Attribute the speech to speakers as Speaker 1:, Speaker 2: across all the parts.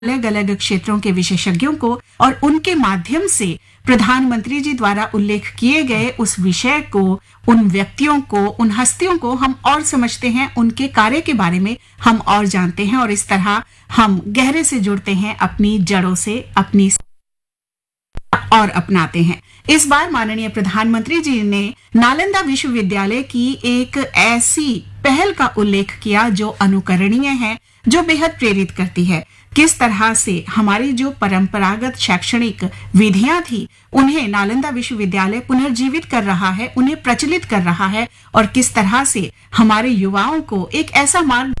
Speaker 1: अलग अलग क्षेत्रों के विशेषज्ञों को और उनके माध्यम से प्रधानमंत्री जी द्वारा उल्लेख किए गए उस विषय को, उन व्यक्तियों को, उन हस्तियों को हम और समझते हैं, उनके कार्य के बारे में हम और जानते हैं और इस तरह हम गहरे से जुड़ते हैं अपनी जड़ों से, अपनी और अपनाते हैं। इस बार माननीय प्रधानमंत्री जी ने नालंदा विश्वविद्यालय की एक ऐसी पहल का उल्लेख किया जो अनुकरणीय है, जो बेहद प्रेरित करती है। किस तरह से हमारी जो परंपरागत शैक्षणिक विधियां थी उन्हें नालंदा विश्वविद्यालय पुनर्जीवित कर रहा है, उन्हें प्रचलित कर रहा है और किस तरह से हमारे युवाओं को एक ऐसा मार्ग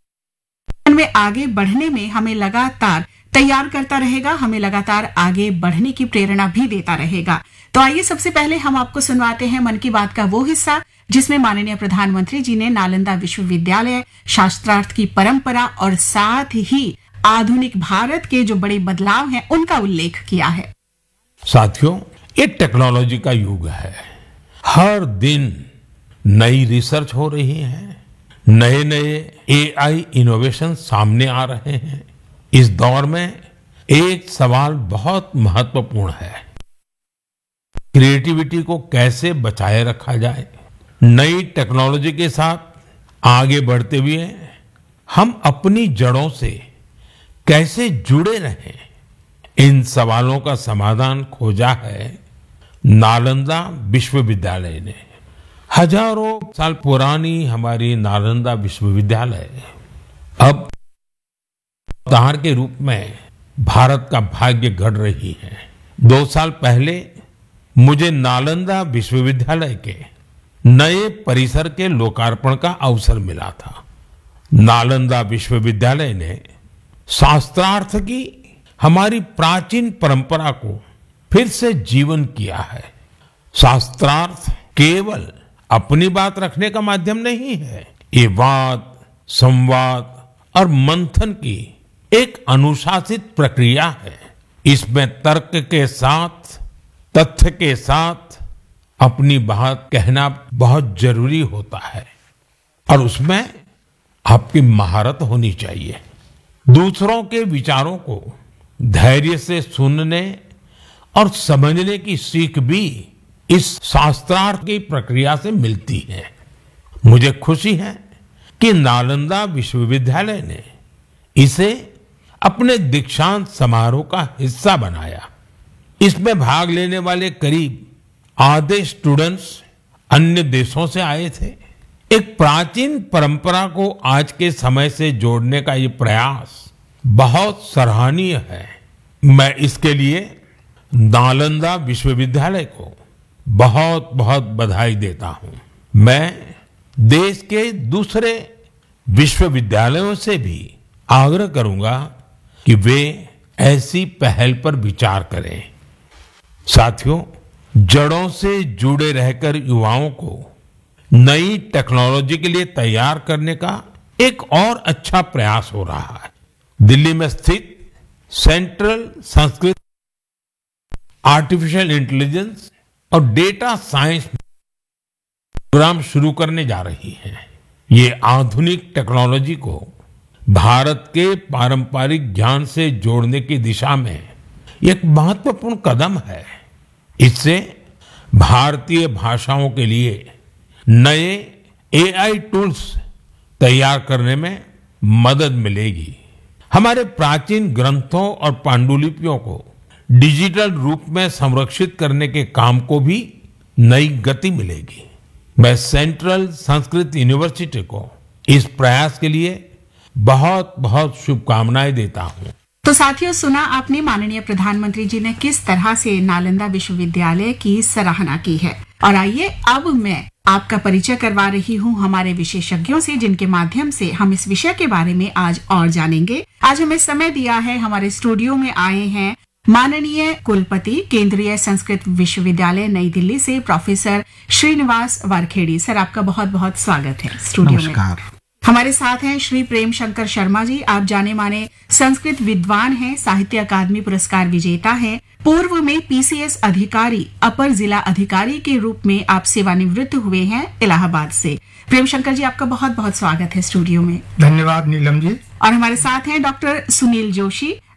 Speaker 1: में आगे बढ़ने में हमें लगातार तैयार करता रहेगा, हमें लगातार आगे बढ़ने की प्रेरणा भी देता रहेगा। तो आइए सबसे पहले हम आपको सुनवाते हैं मन की बात का वो हिस्सा जिसमें माननीय प्रधानमंत्री जी ने नालंदा विश्वविद्यालय, शास्त्रार्थ की परंपरा और साथ ही आधुनिक भारत के जो बड़े बदलाव हैं उनका उल्लेख किया है।
Speaker 2: साथियों, ये टेक्नोलॉजी का युग है। हर दिन नई रिसर्च हो रही है, नए नए एआई इनोवेशन सामने आ रहे हैं। इस दौर में एक सवाल बहुत महत्वपूर्ण है, क्रिएटिविटी को कैसे बचाए रखा जाए। नई टेक्नोलॉजी के साथ आगे बढ़ते हुए हम अपनी जड़ों से कैसे जुड़े रहें, इन सवालों का समाधान खोजा है नालंदा विश्वविद्यालय ने। हजारों साल पुरानी हमारी नालंदा विश्वविद्यालय अब उदाहरण के रूप में भारत का भाग्य गढ़ रही है। 2 साल पहले मुझे नालंदा विश्वविद्यालय के नए परिसर के लोकार्पण का अवसर मिला था। नालंदा विश्वविद्यालय ने शास्त्रार्थ की हमारी प्राचीन परंपरा को फिर से जीवन किया है। शास्त्रार्थ केवल अपनी बात रखने का माध्यम नहीं है, ये वाद, संवाद और मंथन की एक अनुशासित प्रक्रिया है। इसमें तर्क के साथ, तथ्य के साथ अपनी बात कहना बहुत जरूरी होता है और उसमें आपकी महारत होनी चाहिए। दूसरों के विचारों को धैर्य से सुनने और समझने की सीख भी इस शास्त्रार्थ की प्रक्रिया से मिलती है। मुझे खुशी है कि नालंदा विश्वविद्यालय ने इसे अपने दीक्षांत समारोह का हिस्सा बनाया। इसमें भाग लेने वाले करीब आधे स्टूडेंट्स अन्य देशों से आए थे। एक प्राचीन परंपरा को आज के समय से जोड़ने का ये प्रयास बहुत सराहनीय है। मैं इसके लिए नालंदा विश्वविद्यालय को बहुत बहुत बधाई देता हूं। मैं देश के दूसरे विश्वविद्यालयों से भी आग्रह करूंगा कि वे ऐसी पहल पर विचार करें। साथियों, जड़ों से जुड़े रहकर युवाओं को नई टेक्नोलॉजी के लिए तैयार करने का एक और अच्छा प्रयास हो रहा है। दिल्ली में स्थित सेंट्रल संस्कृत आर्टिफिशियल इंटेलिजेंस और डेटा साइंस प्रोग्राम शुरू करने जा रही है। ये आधुनिक टेक्नोलॉजी को भारत के पारंपरिक ज्ञान से जोड़ने की दिशा में एक महत्वपूर्ण कदम है। इससे भारतीय भाषाओं के लिए नए एआई टूल्स तैयार करने में मदद मिलेगी। हमारे प्राचीन ग्रंथों और पांडुलिपियों को डिजिटल रूप में संरक्षित करने के काम को भी नई गति मिलेगी। मैं सेंट्रल संस्कृत यूनिवर्सिटी को इस प्रयास के लिए बहुत बहुत शुभकामनाएं देता हूं।
Speaker 1: तो साथियों, सुना आपने माननीय प्रधानमंत्री जी ने किस तरह से नालंदा विश्वविद्यालय की सराहना की है। और आइए अब मैं आपका परिचय करवा रही हूँ हमारे विशेषज्ञों से, जिनके माध्यम से हम इस विषय के बारे में आज और जानेंगे। आज हमें समय दिया है, हमारे स्टूडियो में आए हैं माननीय कुलपति केंद्रीय संस्कृत विश्वविद्यालय नई दिल्ली से प्रोफेसर श्रीनिवास वारखेड़ी। सर, आपका बहुत बहुत स्वागत है स्टूडियो में। हमारे साथ हैं श्री प्रेम शंकर शर्मा जी। आप जाने माने संस्कृत विद्वान हैं, साहित्य अकादमी पुरस्कार विजेता हैं। पूर्व में पीसीएस अधिकारी, अपर जिला अधिकारी के रूप में आप सेवानिवृत्त हुए हैं इलाहाबाद से। प्रेम शंकर जी, आपका बहुत बहुत स्वागत है स्टूडियो में।
Speaker 3: धन्यवाद नीलम जी।
Speaker 1: और हमारे साथ हैं डॉक्टर सुनील जोशी,